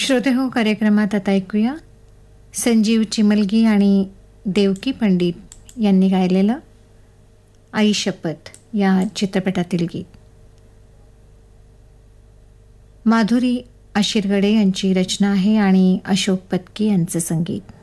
श्रोते हो, कार्यक्रमात आता ऐकूया संजीव चिमलगी आणि देवकी पंडित यांनी गायलेलं आई शपथ या चित्रपटातील गीत. माधुरी आशिरगडे यांची रचना आहे आणि अशोक पत्की यांचं संगीत.